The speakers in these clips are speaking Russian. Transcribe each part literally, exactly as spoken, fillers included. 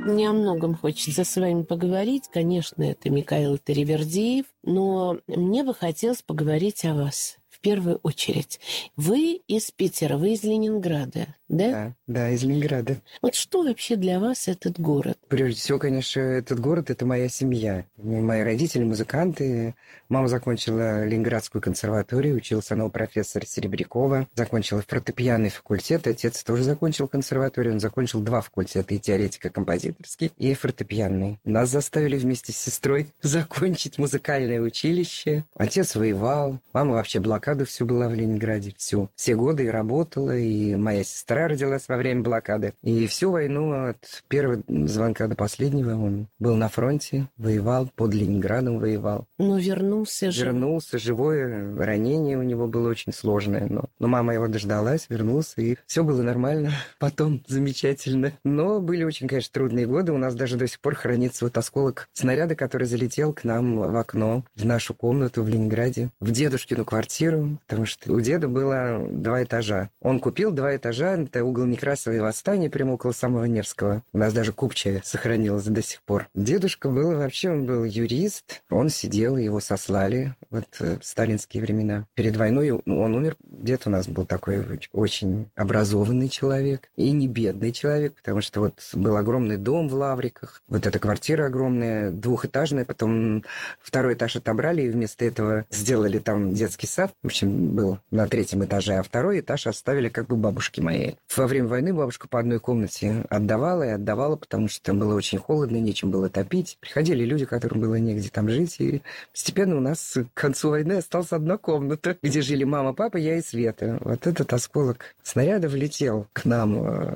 Мне о многом хочется с вами поговорить. Конечно, это Микаэл Таривердиев, но мне бы хотелось поговорить о вас. В первую очередь. Вы из Питера, вы из Ленинграда, да? Да, да, из Ленинграда. Вот что вообще для вас этот город? Прежде всего, конечно, этот город – это моя семья. Мои родители – музыканты. Мама закончила Ленинградскую консерваторию, училась она у профессора Серебрякова. Закончила фортепианный факультет. Отец тоже закончил консерваторию. Он закончил два факультета – и теоретико-композиторский, и фортепианный. Нас заставили вместе с сестрой закончить музыкальное училище. Отец воевал. Мама вообще блокаду всю была в Ленинграде. Всю. Все годы и работала, и моя сестра родилась во время блокады. И всю войну от первого звонка до последнего он был на фронте, воевал, под Ленинградом воевал. Но вернулся же. Вернулся живой, ранение у него было очень сложное. Но, но мама его дождалась, вернулся, и все было нормально. Потом замечательно. Но были очень, конечно, трудные годы. У нас даже до сих пор хранится вот осколок снаряда, который залетел к нам в окно, в нашу комнату в Ленинграде, в дедушкину квартиру, потому что у деда было два этажа. Он купил два этажа, это угол Некрасова и Восстания, прямо около самого Невского. У нас даже купчая сохранилась до сих пор. Дедушка был вообще, он был юрист, он сидел, его сослали вот в сталинские времена. Перед войной он умер. Дед у нас был такой очень образованный человек и не бедный человек, потому что вот был огромный дом в Лавриках, вот эта квартира огромная, двухэтажная, потом второй этаж отобрали и вместо этого сделали там детский сад. В общем, был на третьем этаже, а второй этаж оставили как бы бабушке моей. Во время войны бабушка по одной комнате отдавала и отдавала, потому что там было очень холодно, нечем было топить. Приходили люди, которым было негде там жить, и постепенно у нас к концу войны осталась одна комната, где жили мама, папа, я и Света. Вот этот осколок снаряда влетел к нам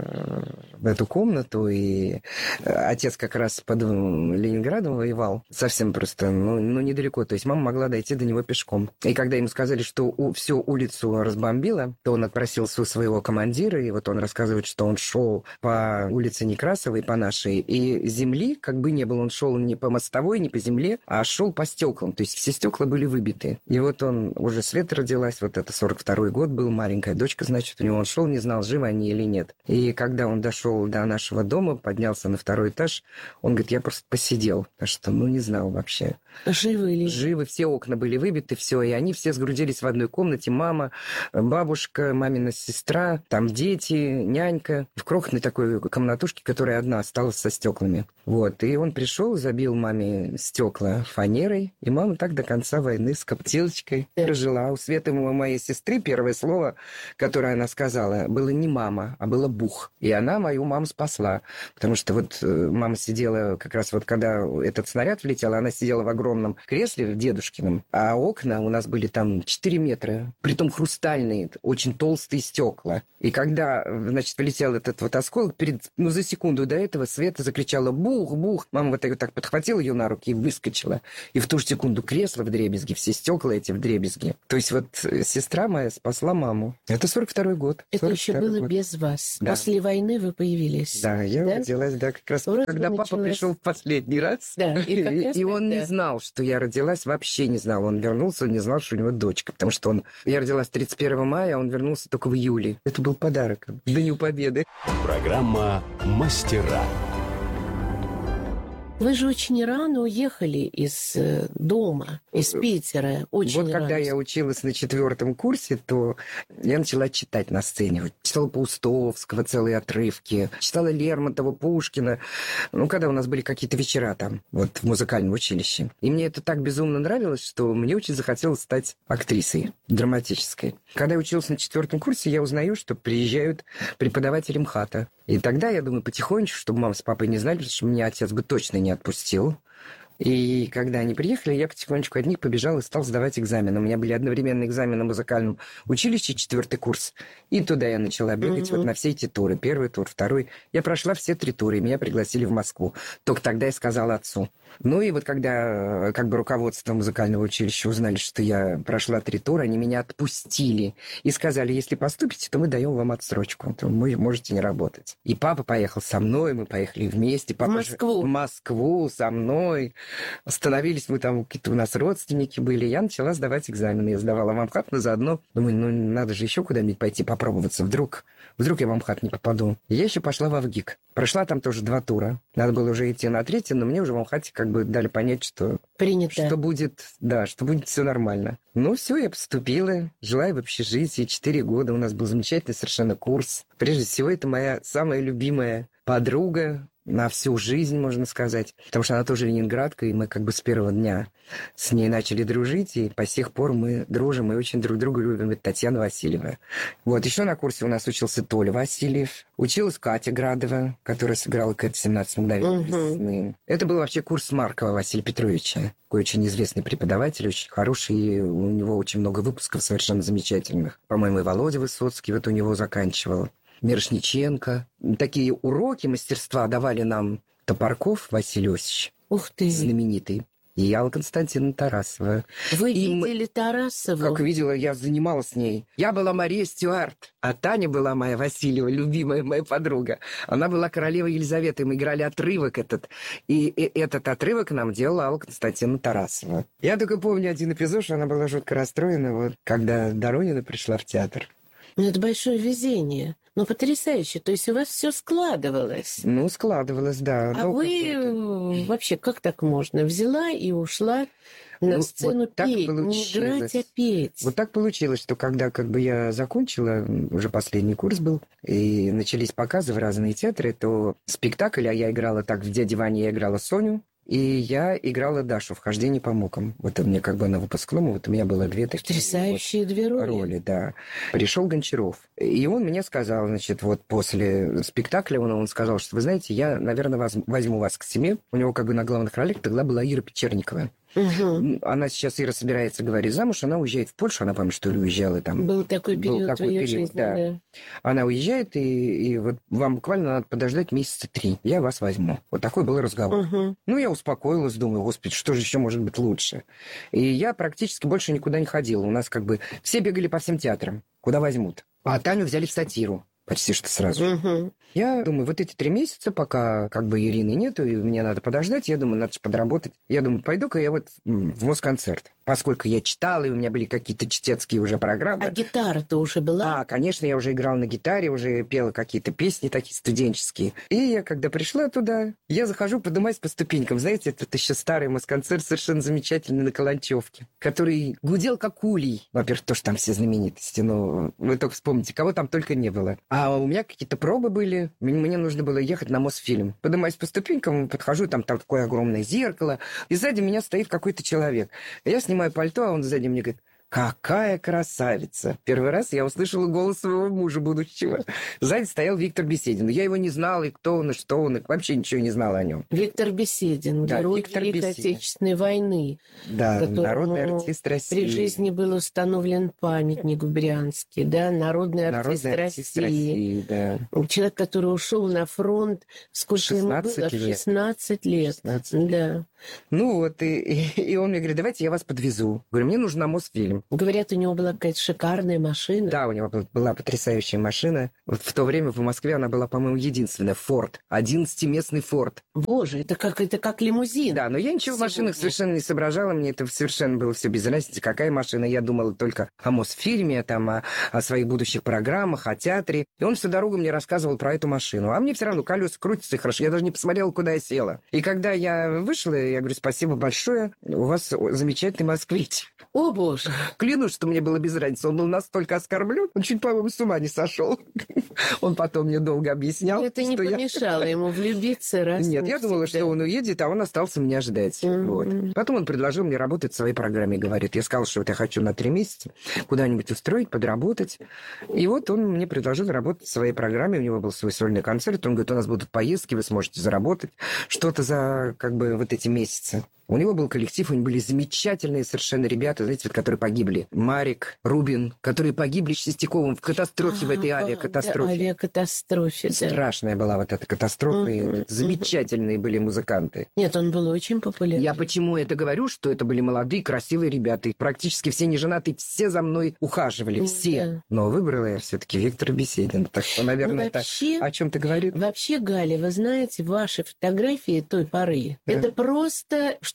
в эту комнату, и отец как раз под Ленинградом воевал, совсем просто, ну, ну недалеко, то есть мама могла дойти до него пешком. И когда ему сказали, что у, всю улицу разбомбило, то он отпросился у своего командира, и вот он рассказывает, что он шел по улице Некрасовой, по нашей, и земли как бы не было, он шел не по мостовой, не по земле, а шел по стеклам, то есть все стекла были выбиты. И вот он, уже Света родилась, вот это сорок второй год был, маленькая дочка, значит, у него он шел, не знал, живы они или нет. И когда он дошел до нашего дома, поднялся на второй этаж, он говорит, я просто посидел, потому что, ну, не знал вообще. Живы или... Живы, все окна были выбиты, все, и они все сгрудились в одной комнате, мама, бабушка, мамина сестра, там дети, нянька, в крохотной такой комнатушке, которая одна осталась со стеклами. Вот, и он пришел, забил маме стекла фанерой, и мама так до конца войны с коптилочкой прожила. У Светы, у моей сестры, первое слово, которое она сказала, было не мама, а было бух. И она мою маму спасла, потому что вот мама сидела, как раз вот когда этот снаряд влетел, она сидела в огромном кресле, в дедушкином, а окна у нас были там четыре метра, притом хрустальные, очень толстые стекла. И когда, значит, влетел этот вот осколок, перед, ну, за секунду до этого Света закричала «бух, бух!». Мама вот так, так подхватила ее на руки и выскочила. И в ту же секунду кресло вдребезги, все стекла эти вдребезги. То есть вот сестра моя спасла маму. Это сорок второй год. Это еще было год. Без вас. Да. После войны вы появились. Да, я да? родилась, да, как раз Вроде когда папа началось... пришел в последний раз. Да, и, и, раз и он тогда... не знал, что я родилась, вообще не знал. Он вернулся, он не знал, что у него дочка, потому что он... Я родилась тридцать первого мая, а он вернулся только в июле. Это был подарок к Дню Победы. Программа «Мастера». Вы же очень рано уехали из дома, из Питера. Очень вот рано. Когда я училась на четвертом курсе, то я начала читать на сцене. Вот читала Паустовского целые отрывки, читала Лермонтова, Пушкина. Ну, когда у нас были какие-то вечера там, вот в музыкальном училище. И мне это так безумно нравилось, что мне очень захотелось стать актрисой драматической. Когда я училась на четвертом курсе, я узнаю, что приезжают преподаватели МХАТа. И тогда я думаю, потихонечку, чтобы мама с папой не знали, потому что меня отец бы точно не отпустил. И когда они приехали, я потихонечку от них побежал и стал сдавать экзамены. У меня были одновременные экзамены в музыкальном училище, четвертый курс. И туда я начала бегать mm-hmm. вот на все эти туры. Первый тур, второй. Я прошла все три тура, и меня пригласили в Москву. Только тогда я сказала отцу. Ну и вот когда как бы руководство музыкального училища узнали, что я прошла три тура, они меня отпустили. И сказали, если поступите, то мы даем вам отсрочку. То вы можете не работать. И папа поехал со мной, мы поехали вместе. Папа в Москву? Же... В Москву со мной. Остановились мы там, какие-то у нас родственники были. Я начала сдавать экзамены. Я сдавала в Амхат, но заодно думаю, ну, надо же еще куда-нибудь пойти попробоваться. Вдруг, вдруг я в Амхат не попаду. И я еще пошла в АВГИК. Прошла там тоже два тура. Надо было уже идти на третий, но мне уже в Амхате как бы дали понять, что... Принято. Что будет, да, что будет все нормально. Ну, все, я поступила. Жила я в общежитии четыре года. У нас был замечательный совершенно курс. Прежде всего, это моя самая любимая подруга на всю жизнь, можно сказать. Потому что она тоже ленинградка, и мы как бы с первого дня с ней начали дружить, и по сих пор мы дружим и очень друг друга любим. Это Татьяна Васильева. Вот, еще на курсе у нас учился Толя Васильев. Училась Катя Градова, которая сыграла Кэт в «семнадцать мгновений весны». Угу. Это был вообще курс Маркова Василия Петровича. Такой очень известный преподаватель, очень хороший. И у него очень много выпусков совершенно замечательных. По-моему, и Володя Высоцкий вот у него заканчивал. Мирошниченко. Такие уроки мастерства давали нам Топорков Василий Осич. Ух ты! Знаменитый. И Алла Константиновна Тарасова. Вы и видели мы... Тарасову? Как видела, я занималась с ней. Я была Мария Стюарт, а Таня была моя Васильева, любимая моя подруга. Она была королева Елизавета, и мы играли отрывок этот. И, и этот отрывок нам делала Алла Константиновна Тарасова. Я только помню один эпизод, что она была жутко расстроена, вот, когда Доронина пришла в театр. Ну, это большое везение. Ну, потрясающе. То есть у вас все складывалось. Ну, складывалось, да. А ну, вы вообще, как так можно? Взяла и ушла на ну, сцену вот петь. Так Не играть, а петь. Вот так получилось, что когда как бы я закончила, уже последний курс был, и начались показы в разные театры, то спектакль, а я играла так, в «Дяде Ване» я играла Соню, и я играла Дашу в «Хождении по мукам». Вот мне как бы на выпускном, вот у меня было две такие Потрясающие вот две роли. роли, да. Пришел Гончаров, и он мне сказал, значит, вот после спектакля он, он сказал, что, вы знаете, я, наверное, вас, возьму вас к себе. У него как бы на главных ролях тогда была Ира Печерникова. Угу. Она сейчас, Ира, собирается, говорить замуж, она уезжает в Польшу, она, по-моему, что ли, уезжала там. Был такой период был такой в ее период, жизни, да. да. Она уезжает, и, и вот вам буквально надо подождать месяца три. Я вас возьму. Вот такой был разговор. Угу. Ну, я успокоилась, думаю, господи, что же еще может быть лучше? И я практически больше никуда не ходила. У нас как бы все бегали по всем театрам, куда возьмут. А Таню взяли в сатиру. Почти что сразу. Угу. Я думаю, вот эти три месяца, пока как бы Ирины нету, и мне надо подождать, я думаю, надо же подработать. Я думаю, пойду-ка я вот в Москонцерт. Поскольку я читала, и у меня были какие-то чтецкие уже программы. А гитара-то уже была? А, конечно, я уже играла на гитаре, уже пела какие-то песни такие студенческие. И я, когда пришла туда, я захожу, поднимаюсь по ступенькам. Знаете, это еще старый Москонцерт, совершенно замечательный на Каланчевке, который гудел как улей. Во-первых, тоже там все знаменитости, но вы только вспомните, кого там только не было. А у меня какие-то пробы были, мне нужно было ехать на Мосфильм. Поднимаюсь по ступенькам, подхожу, там, там такое огромное зеркало, и сзади меня стоит какой-то человек. Я снимаю пальто, а он сзади мне говорит: какая красавица! Первый раз я услышала голос своего мужа будущего. Сзади стоял Виктор Беседин. Я его не знала, и кто он, и что он, и вообще ничего не знала о нем. Виктор Беседин, да, герой Виктор Великой Беседин. Отечественной войны. Да, народный артист России. При жизни был установлен памятник в Брянске, да, народный артист, народный артист России. России, да. Человек, который ушел на фронт, сколько ему было? шестнадцать лет. шестнадцать лет. шестнадцать. Да. Ну вот, и, и, и он мне говорит: давайте я вас подвезу. Говорю, мне нужно на Мосфильм. Говорят, у него была какая-то шикарная машина. Да, у него был- была потрясающая машина. Вот в то время в Москве она была, по-моему, единственная. Форд. одиннадцатиместный Форд. Боже, это как, это как лимузин. Да, но я ничего в машинах Сегодня. совершенно не соображала. Мне это совершенно было все без разницы, какая машина. Я думала только о Мосфильме, там, о, о своих будущих программах, о театре. И он всю дорогу мне рассказывал про эту машину. А мне все равно колеса крутятся и хорошо. Я даже не посмотрела, куда я села. И когда я вышла, я говорю: спасибо большое, у вас замечательный москвич. О, боже. Клянусь, что мне было без разницы. Он был настолько оскорблен, он чуть, по-моему, с ума не сошел. Он потом мне долго объяснял. Это не что я- помешало ему влюбиться раз Нет, я думала, навсегда. что он уедет, а он остался меня ждать. Мгм. Вот. Потом он предложил мне работать в своей программе, говорит. Я сказала, что вот я хочу на три месяца куда-нибудь устроить, подработать. И вот он мне предложил работать в своей программе. У него был свой сольный концерт. Он говорит: у нас будут поездки, вы сможете заработать что-то за как бы вот эти месяцы. У него был коллектив, у него были замечательные совершенно ребята, знаете, вот, которые погибли. Марик, Рубин, которые погибли с Чистяковым в катастрофе, в этой А, авиакатастрофе. да, авиакатастрофе, да. Страшная была вот эта катастрофа, и Мгм, замечательные были музыканты. Нет, он был очень популярен. Я почему это говорю, что это были молодые, красивые ребята, и практически все неженатые, все за мной ухаживали, все. Да. Но выбрала я все-таки Виктора Беседина, так что, наверное, Ну, это вообще- о чем-то говорит. Вообще, Галя, вы знаете, ваши фотографии той поры, Да. это просто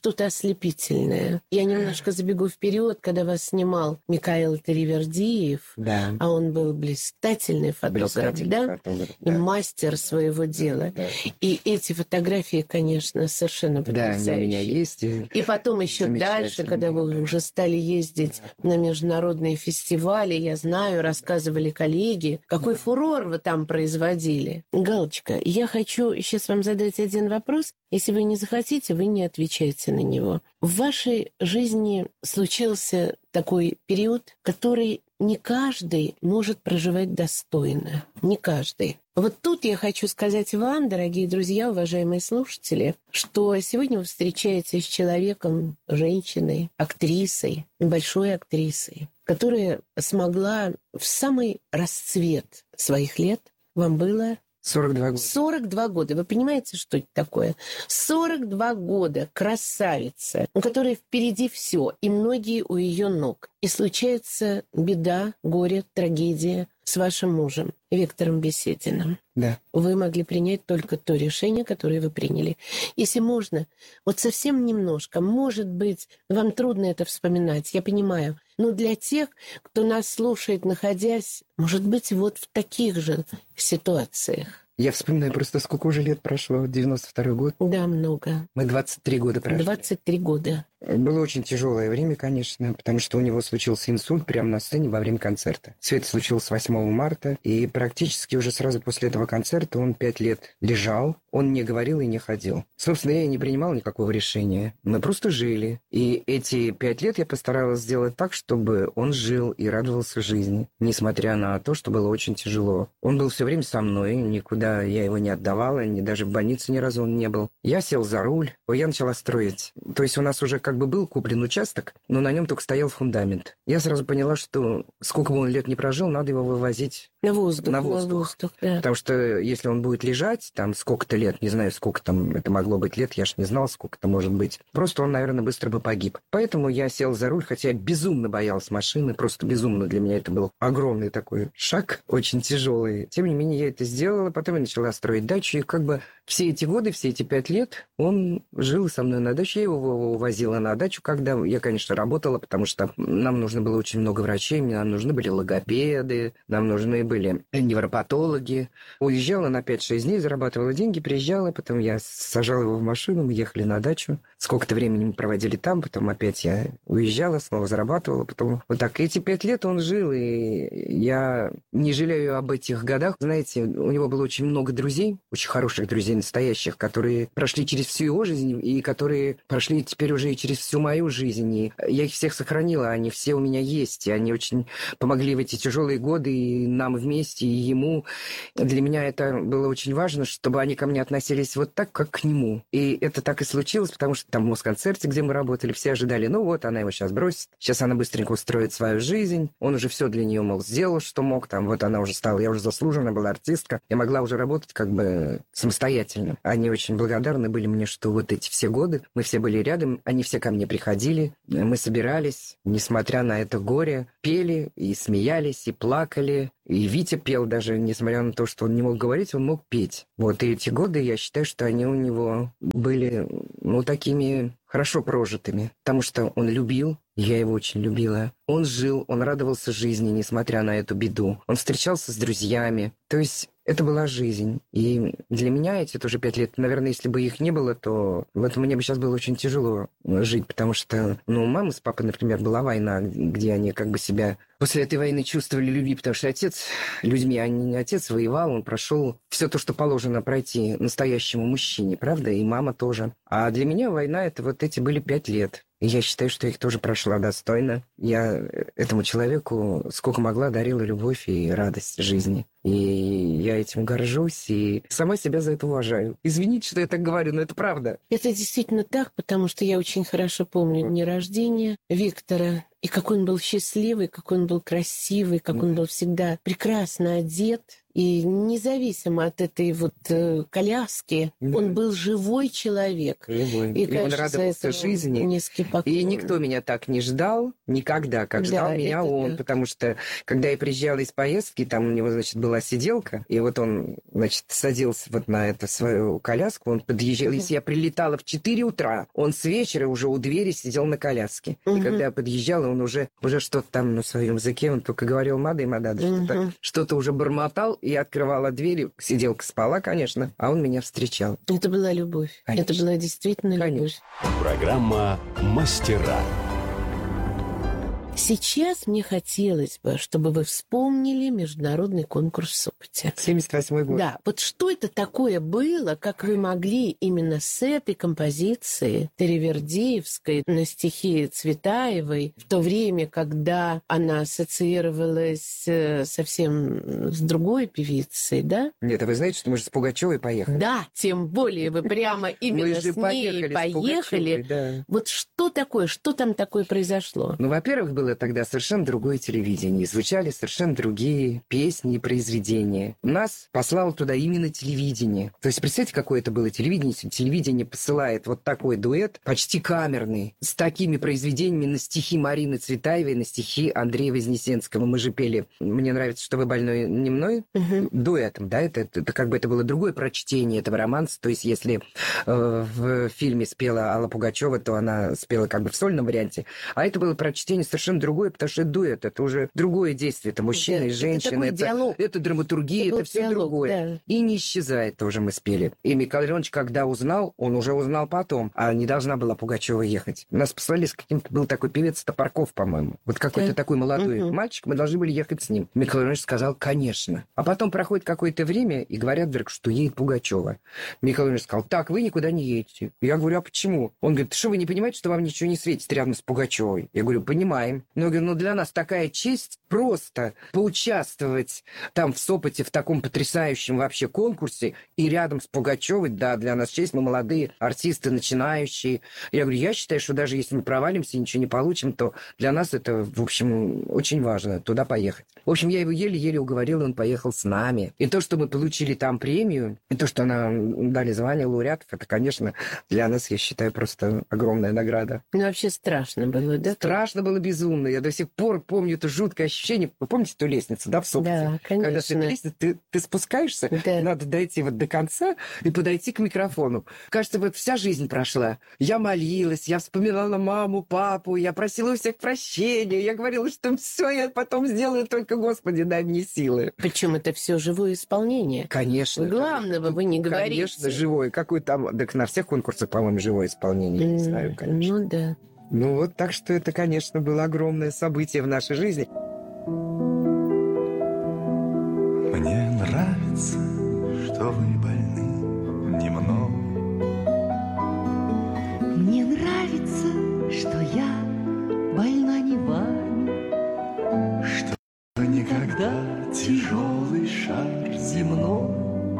что-то ослепительное. Я немножко забегу вперед, когда вас снимал Микаэл Таривердиев, Да. а он был блистательный фотограф, Блистательный да? фотограф, И да. мастер своего дела. Да. И эти фотографии, конечно, совершенно Да, они потрясающие. у меня есть. И, и потом еще дальше, когда вы уже стали ездить на международные фестивали, я знаю, рассказывали коллеги, какой фурор вы там производили. Галочка, я хочу сейчас вам задать один вопрос. Если вы не захотите, вы не отвечаете на него. В вашей жизни случился такой период, который не каждый может проживать достойно. Не каждый. Вот тут я хочу сказать вам, дорогие друзья, уважаемые слушатели, что сегодня вы встречаетесь с человеком, женщиной, актрисой, большой актрисой, которая смогла в самый расцвет своих лет, вам было сорок два года. сорок два года. Вы понимаете, что это такое? сорок два года красавица, у которой впереди все, и многие у ее ног. И случается беда, горе, трагедия с вашим мужем, Виктором Бесединым. Да. Вы могли принять только то решение, которое вы приняли. Если можно, вот совсем немножко, может быть, вам трудно это вспоминать, я понимаю, но для тех, кто нас слушает, находясь, может быть, вот в таких же ситуациях. Я вспоминаю просто, сколько уже лет прошло, девяносто второй год. Да, много. Мы двадцать три года прошли. двадцать три года. Было очень тяжелое время, конечно, потому что у него случился инсульт прямо на сцене во время концерта. Все это случилось восьмого марта, и практически уже сразу после этого концерта он пять лет лежал, он не говорил и не ходил. Собственно, я и не принимал никакого решения. Мы просто жили. И эти пять лет я постаралась сделать так, чтобы он жил и радовался жизни, несмотря на то, что было очень тяжело. Он был все время со мной, никуда я его не отдавала, ни даже в больнице ни разу он не был. Я сел за руль, я начала строить. То есть у нас уже как бы был куплен участок, но на нем только стоял фундамент. Я сразу поняла, что сколько бы он лет не прожил, надо его вывозить на воздух. На воздух. На воздух, да. Потому что если он будет лежать, там сколько-то лет, не знаю, сколько там это могло быть лет, я ж не знал, сколько это может быть. Просто он, наверное, быстро бы погиб. Поэтому я сел за руль, хотя я безумно боялась машины, просто безумно. Для меня это был огромный такой шаг, очень тяжелый. Тем не менее, я это сделала, потом я начала строить дачу, и как бы все эти годы, все эти пять лет он жил со мной на даче, я его увозила на дачу, когда я, конечно, работала, потому что нам нужно было очень много врачей, нам нужны были логопеды, нам нужны были невропатологи. Уезжала на пять-шесть дней, зарабатывала деньги, приезжала, потом я сажала его в машину, мы ехали на дачу. Сколько-то времени мы проводили там, потом опять я уезжала, снова зарабатывала, потом вот так. И эти пять лет он жил, и я не жалею об этих годах. Знаете, у него было очень много друзей, очень хороших друзей, настоящих, которые прошли через всю его жизнь, и которые прошли теперь уже и через всю мою жизнь. И я их всех сохранила, они все у меня есть, и они очень помогли в эти тяжелые годы и нам вместе, и ему. Для меня это было очень важно, чтобы они ко мне относились вот так, как к нему. И это так и случилось, потому что там в Москонцерте, где мы работали, все ожидали, ну вот, она его сейчас бросит, сейчас она быстренько устроит свою жизнь, он уже все для нее, мол, сделал, что мог, там вот она уже стала, я уже заслуженная была артистка, я могла уже работать как бы самостоятельно. Они очень благодарны были мне, что вот эти все годы мы все были рядом, они все ко мне приходили, мы собирались, несмотря на это горе, пели и смеялись, и плакали. И Витя пел даже, несмотря на то, что он не мог говорить, он мог петь. Вот и эти годы, я считаю, что они у него были, ну, такими хорошо прожитыми, потому что он любил, я его очень любила. Он жил, он радовался жизни, несмотря на эту беду. Он встречался с друзьями. То есть это была жизнь. И для меня эти тоже пять лет, наверное, если бы их не было, то вот мне бы сейчас было очень тяжело жить, потому что, ну, у мамы с папой, например, была война, где они как бы себя после этой войны чувствовали любви, потому что отец людьми, а не отец воевал, он прошел все то, что положено пройти настоящему мужчине, правда, и мама тоже. А для меня война — это вот эти были пять лет. И я считаю, что я их тоже прошла достойно. Я этому человеку сколько могла дарила любовь и радость жизни. И я этим горжусь и сама себя за это уважаю. Извините, что я так говорю, но это правда. Это действительно так, потому что я очень хорошо помню дни рождения Виктора. И какой он был счастливый, какой он был красивый, как он был всегда прекрасно одет. И независимо от этой вот э, коляски, да. Он был живой человек. Живой. И, и конечно, он радовался жизни. Низкий поклон. И никто меня так не ждал никогда, как да, ждал меня он. Так. Потому что, когда я приезжала из поездки, там у него, значит, был была сиделка, и вот он, значит, садился вот на эту свою коляску, он подъезжал. Если я прилетала в четыре утра, он с вечера уже у двери сидел на коляске. Uh-huh. И когда я подъезжала, он уже, уже что-то там на своем языке, он только говорил «мада» и «мадада», uh-huh. что-то, что-то уже бормотал, и я открывала двери, сиделка спала, конечно, а он меня встречал. Это была любовь. Конечно. Это была действительно любовь. Конечно. Программа «Мастера». Сейчас мне хотелось бы, чтобы вы вспомнили международный конкурс в Сопоте. семьдесят восьмой год. Да, вот что это такое было, как вы могли именно с этой композиции Таривердиевской на стихи Цветаевой, в то время, когда она ассоциировалась совсем с другой певицей, да? Нет, а вы знаете, что мы же с Пугачевой поехали? Да, тем более вы прямо именно с ней поехали. Да. Вот что такое, что там такое произошло? Ну, во-первых, было тогда совершенно другое телевидение. Звучали совершенно другие песни и произведения. Нас послало туда именно телевидение. То есть, представьте, какое это было телевидение. Телевидение посылает вот такой дуэт, почти камерный, с такими произведениями на стихи Марины Цветаевой, на стихи Андрея Вознесенского. Мы же пели «Мне нравится, что вы больной не мной» угу. дуэтом, да, это, это, это как бы это было другое прочтение этого романса. То есть, если э, в фильме спела Алла Пугачева, то она спела как бы в сольном варианте. А это было прочтение совершенно другое, потому что дуэт, это уже другое действие. Это мужчина это, и женщина, это, это, это драматургия, это, это все диалог, другое. Да. И не исчезает, тоже мы спели. И Михаил Леонович, когда узнал, он уже узнал потом, а не должна была Пугачева ехать. Нас послали с каким-то, был такой певец Топорков, по-моему. Вот какой-то да. такой молодой угу. мальчик, мы должны были ехать с ним. Михаил Леонович сказал, конечно. А потом проходит какое-то время, и говорят вдруг, что едет Пугачева. Михаил Леонович сказал, так, вы никуда не едете. Я говорю, а почему? Он говорит, что вы не понимаете, что вам ничего не светит рядом с Пугачевой? Я говорю, понимаем. Но я говорю, ну для нас такая честь просто поучаствовать там в Сопоте в таком потрясающем вообще конкурсе и рядом с Пугачевой, да, для нас честь, мы молодые артисты, начинающие. Я говорю, я считаю, что даже если мы провалимся и ничего не получим, то для нас это, в общем, очень важно туда поехать. В общем, я его еле-еле уговорил, и он поехал с нами. И то, что мы получили там премию, и то, что нам дали звание лауреатов, это, конечно, для нас, я считаю, просто огромная награда. Ну, вообще страшно было, да? Страшно было безумно. Я до сих пор помню это жуткое ощущение. Вы помните ту лестницу, да, в Сопоте? Да, конечно. Когда ты, лестница, ты, ты спускаешься, да. надо дойти вот до конца и подойти к микрофону. Кажется, вот вся жизнь прошла. Я молилась, я вспоминала маму, папу, я просила у всех прощения, я говорила, что все я потом сделаю, только, Господи, дай мне силы. Причем это все живое исполнение. Конечно. Главного вы не говорите. Конечно, живое. Какой там... Так на всех конкурсах, по-моему, живое исполнение. Не знаю, конечно. Ну да. Ну вот, так что это, конечно, было огромное событие в нашей жизни. Мне нравится, что вы